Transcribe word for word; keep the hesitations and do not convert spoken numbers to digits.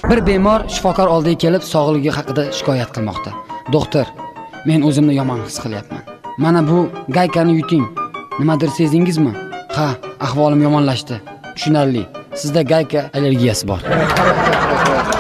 Bir bemor shifokor oldiga kelib sog'ligi haqida shikoyat qilmoqda. Doktor, men o'zimni yomon his qilyapman. Mana bu gaykani yuting. Nimadir sezdingizmi? Ha, ahvolim yomonlashdi. Tushunarli. Sizda gayka allergiyasi bor.